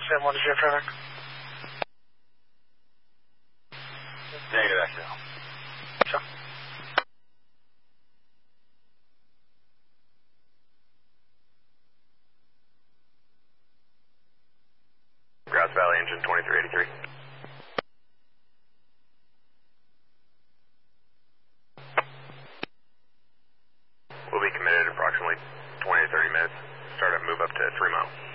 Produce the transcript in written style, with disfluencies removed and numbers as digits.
Sam 1 to zero traffic. Negative, Echo. Sure. Grass Valley engine 2383. We'll be committed approximately 20 to 30 minutes. Start up, move up to 3 miles.